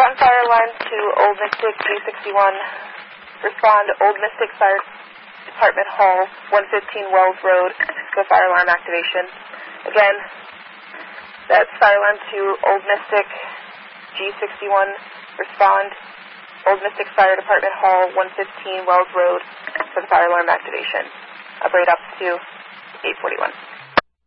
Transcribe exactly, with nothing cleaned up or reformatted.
Ground fire line to Old Mystic G sixty-one. Respond Old Mystic Fire Department Hall, one fifteen Wells Road, to a fire alarm activation. Again, that's fire alarm to Old Mystic G sixty-one. Respond Old Mystic Fire Department Hall, one fifteen Wells Road, for the fire alarm activation. Operate up to eight forty-one.